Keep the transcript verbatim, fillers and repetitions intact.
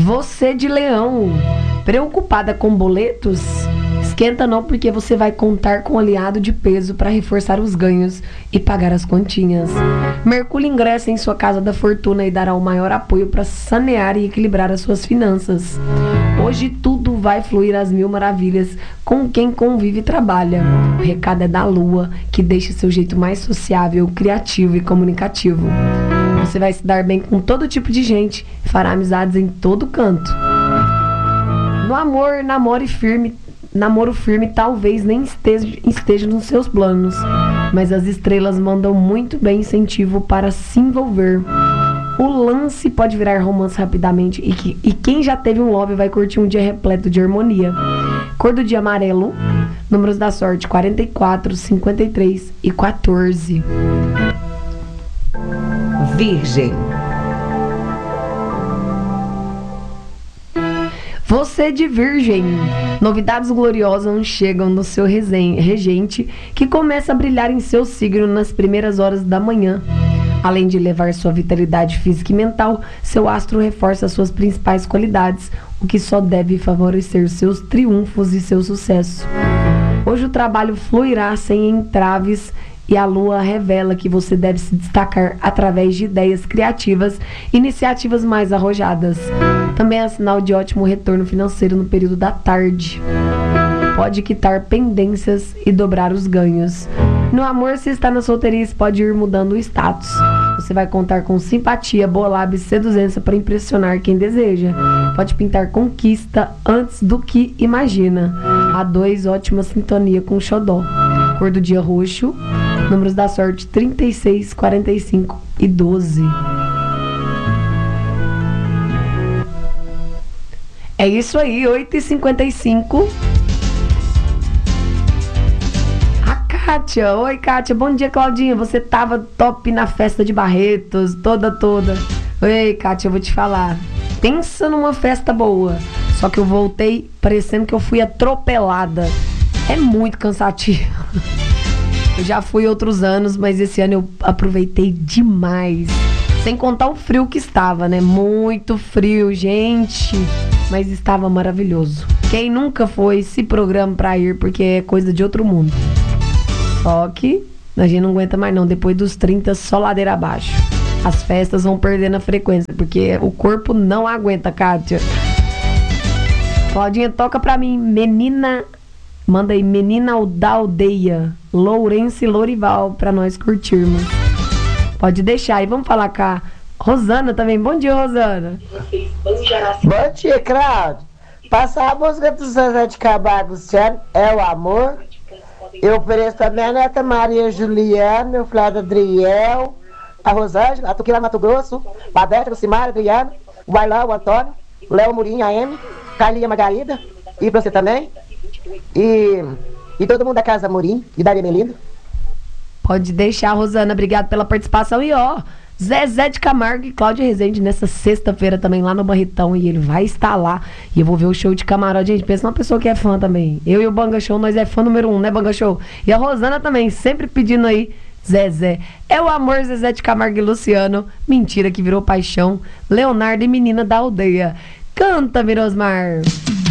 Você de Leão, preocupada com boletos? Esquenta não, porque você vai contar com um aliado de peso para reforçar os ganhos e pagar as continhas. Mercúrio ingressa em sua casa da fortuna e dará o maior apoio para sanear e equilibrar as suas finanças. Hoje tudo vai fluir às mil maravilhas com quem convive e trabalha. O recado é da Lua, que deixa seu jeito mais sociável, criativo e comunicativo. Você vai se dar bem com todo tipo de gente e fará amizades em todo canto. No amor, namore firme. Namoro firme talvez nem esteja, esteja nos seus planos, mas as estrelas mandam muito bem incentivo para se envolver. O lance pode virar romance rapidamente e, que, e quem já teve um love vai curtir um dia repleto de harmonia. Cor do dia amarelo, números da sorte quarenta e quatro, cinquenta e três e quatorze. Virgem. Você de Virgem, novidades gloriosas chegam no seu regente, que começa a brilhar em seu signo nas primeiras horas da manhã. Além de levar sua vitalidade física e mental, seu astro reforça suas principais qualidades, o que só deve favorecer seus triunfos e seu sucesso. Hoje o trabalho fluirá sem entraves e a lua revela que você deve se destacar através de ideias criativas e iniciativas mais arrojadas. Também é sinal de ótimo retorno financeiro no período da tarde. Pode quitar pendências e dobrar os ganhos. No amor, se está na solteirice, pode ir mudando o status. Você vai contar com simpatia, boa lábia e seduzência para impressionar quem deseja. Pode pintar conquista antes do que imagina. A dois, ótima sintonia com o xodó. Cor do dia roxo, números da sorte trinta e seis, quarenta e cinco e doze. É isso aí, oito e cinquenta e cinco. A Kátia, oi Kátia, bom dia Claudinha, você tava top na festa de Barretos, toda toda. Oi Kátia, eu vou te falar, pensa numa festa boa, só que eu voltei parecendo que eu fui atropelada, é muito cansativo. Eu já fui outros anos, mas esse ano eu aproveitei demais. Sem contar o frio que estava, né? Muito frio, gente. Mas estava maravilhoso. Quem nunca foi, se programa pra ir, porque é coisa de outro mundo. Só que a gente não aguenta mais não. Depois dos trinta, só ladeira abaixo. As festas vão perdendo a frequência, porque o corpo não aguenta, Kátia. Claudinha, toca pra mim. Menina... Manda aí, Menina da Aldeia, Lourenço e Lourival, pra nós curtirmos. Pode deixar. E vamos falar com a Rosana também. Bom dia, Rosana. Bom dia, Cláudio. Passar a música do Zezé de Camargo, Luciano, É o Amor. Eu ofereço também a neta Maria Juliana, meu filho Adriel, a Rosângela, a Tuquila Mato Grosso, a Beta, o Cimara, Adriano, o Bailão, o Antônio, o Léo Murinho, a Amy, Carlinha Margarida, e pra você também. E, e todo mundo da Casa Murim e Daria Melinda. Pode deixar, Rosana, obrigado pela participação. E ó, Zezé de Camargo e Cláudia Rezende nessa sexta-feira também lá no Barretão, e ele vai estar lá, e eu vou ver o show de camarote. Gente, pensa numa pessoa que é fã também. Eu e o Banga Show, nós é fã número um, né, Banga Show? E a Rosana também, sempre pedindo aí Zezé. É o amor, Zezé de Camargo e Luciano. Mentira que virou paixão, Leonardo e Menina da Aldeia. Canta, Mirosmar.